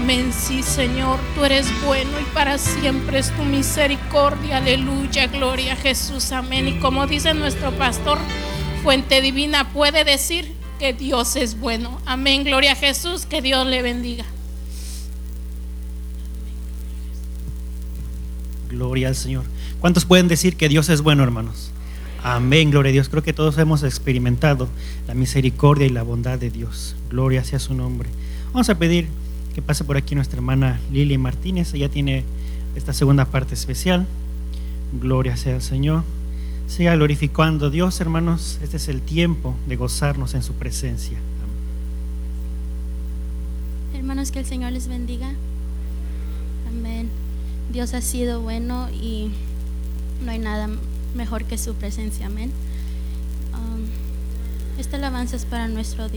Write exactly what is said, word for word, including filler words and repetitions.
Amén, sí, Señor, tú eres bueno y para siempre es tu misericordia. Aleluya, gloria a Jesús, amén. Y como dice nuestro pastor, Fuente Divina puede decir que Dios es bueno. Amén, gloria a Jesús, que Dios le bendiga. Gloria al Señor. ¿Cuántos pueden decir que Dios es bueno, hermanos? Amén, gloria a Dios. Creo que todos hemos experimentado la misericordia y la bondad de Dios. Gloria sea su nombre. Vamos a pedir que pase por aquí nuestra hermana Lili Martínez. Ella tiene esta segunda parte especial. Gloria sea al Señor. Siga glorificando a Dios, hermanos. Este es el tiempo de gozarnos en su presencia. Amén. Hermanos, que el Señor les bendiga. Amén. Dios ha sido bueno y no hay nada mejor que su presencia. Amén. Um, esta alabanza es para nuestro Dios.